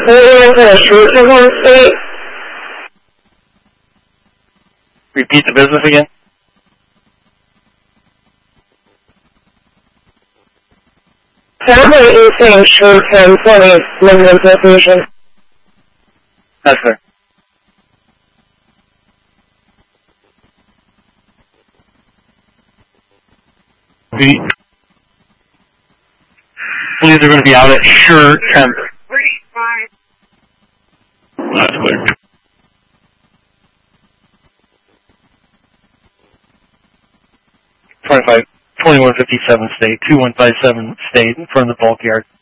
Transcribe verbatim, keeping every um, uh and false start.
Repeat the business again. Family is saying short-term twenty minimum position. That's fair. We believe they're going to be out at sure temp. That's clear. twenty-five, twenty-one fifty-seven state, two one five seven state in front of the bulk yard.